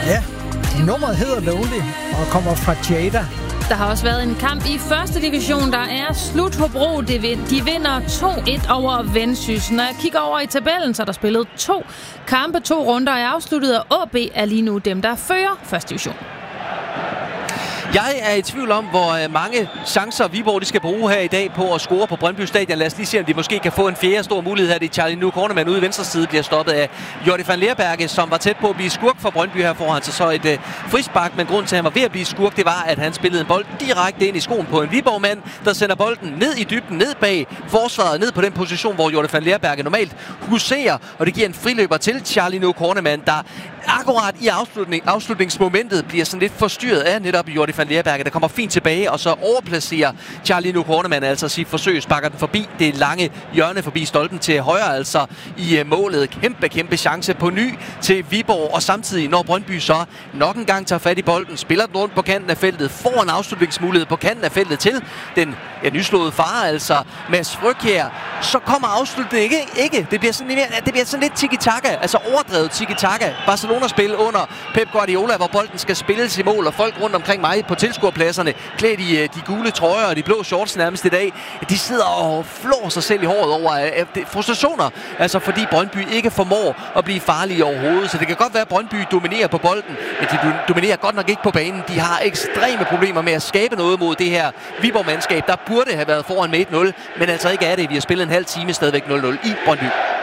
Ja, nummeret hedder Lonely og kommer fra Jada. Der har også været en kamp i første division, der er slut. Hobro. De vinder 2-1 over Vendsyssel. Når jeg kigger over i tabellen, så er der spillet 2 kampe, 2 runder er afsluttet, og AB er lige nu dem, der fører første division. Jeg er i tvivl om, hvor mange chancer Viborg de skal bruge her i dag på at score på Brøndby Stadion. Lad os lige se, om de måske kan få en fjerde stor mulighed her. Det er Charlie Nu Kornemann ude i venstre side, bliver stoppet af Jordi van Leerberge, som var tæt på at blive skurk for Brøndby her foran sig. Så et frispark, men grund til, at han var ved at blive skurk, det var, at han spillede en bold direkte ind i skoen på en Viborg-mand, der sender bolden ned i dybden, ned bag forsvaret, ned på den position, hvor Jordi van Leerberge normalt huserer, og det giver en friløber til Charlie Nu Kornemann, der akkurat i afslutningsmomentet bliver sådan lidt forstyrret af netop Jordi van Leerberge, der kommer fint tilbage, og så overplacerer Charlie Nu Kornemann altså sit forsøg, sparker den forbi det lange hjørne forbi stolpen til højre, altså i målet. Kæmpe chance på ny til Viborg, og samtidig når Brøndby så nok en gang tager fat i bolden, spiller den rundt på kanten af feltet, får en afslutningsmulighed på kanten af feltet til den nyslåede far, altså Mads Frøkjær, så kommer afslutningen ikke. Det bliver sådan lidt tiki-taka, altså overdrevet tiki-taka. Barcelona-spil under Pep Guardiola, hvor bolden skal spilles i mål, og folk rundt omkring mig på tilskuerpladserne, klædt i de gule trøjer og de blå shorts nærmest i dag, de sidder og flår sig selv i håret over frustrationer, altså fordi Brøndby ikke formår at blive farlige overhovedet. Så det kan godt være, at Brøndby dominerer på bolden, men de dominerer godt nok ikke på banen. De har ekstreme problemer med at skabe noget mod det her Viborg-mandskab, der burde have været foran med 1-0, men altså ikke er det. Vi har spillet en halv time, stadigvæk 0-0 i Brøndby.